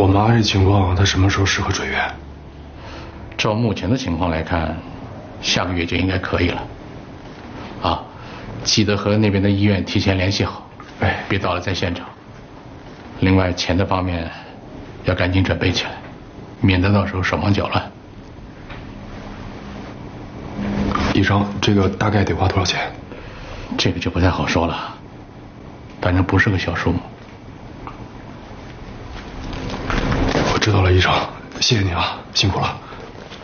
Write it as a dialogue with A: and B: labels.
A: 我妈这情况，她什么时候适合转院？
B: 照目前的情况来看，下个月就应该可以了。啊，记得和那边的医院提前联系好，
A: 哎，
B: 别到了在现场。另外，钱的方面要赶紧准备起来，免得到时候手忙脚乱。
A: 医生，这个大概得花多少钱？
B: 这个就不太好说了，反正不是个小数目。
A: 我知道了，医生，谢谢你啊，辛苦了。